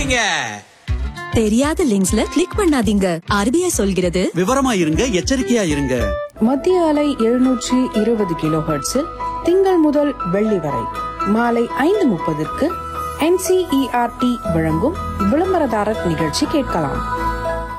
பண்ணாதீங்க. தெரியாத லிங்க்ஸ்ல கிளிக் பண்ணாதீங்க. RBI சொல்கிறது, விவரமா இருங்க, எச்சரிக்கையா இருங்க. மத்திய அலை 720 கிலோஹெர்ட்ஸில் திங்கள் முதல் வெள்ளி வரை மாலை 5:30 NCERT வழங்கும் விளம்பரதாரர் நிகழ்ச்சி கேட்கலாம்.